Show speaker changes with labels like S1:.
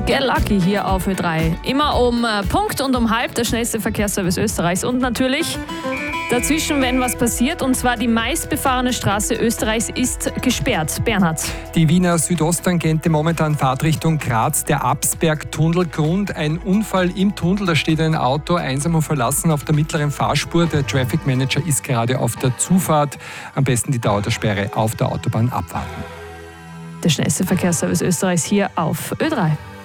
S1: Get Lucky hier auf Ö3. Immer um Punkt und um halb der schnellste Verkehrsservice Österreichs. Und natürlich dazwischen, wenn was passiert, und zwar die meistbefahrene Straße Österreichs ist gesperrt. Bernhard.
S2: Die Wiener Südosttangente momentan Fahrtrichtung Graz, der Absberg-Tunnel. Grund, ein Unfall im Tunnel, da steht ein Auto einsam und verlassen auf der mittleren Fahrspur. Der Traffic Manager ist gerade auf der Zufahrt. Am besten die Dauer der Sperre auf der Autobahn abwarten.
S1: Der schnellste Verkehrsservice Österreichs hier auf Ö3.